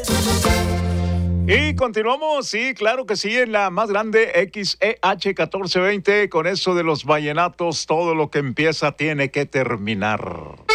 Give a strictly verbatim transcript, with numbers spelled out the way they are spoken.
Y continuamos, sí, claro que sí, en la más grande X E H catorce veinte, con eso de los vallenatos, todo lo que empieza tiene que terminar.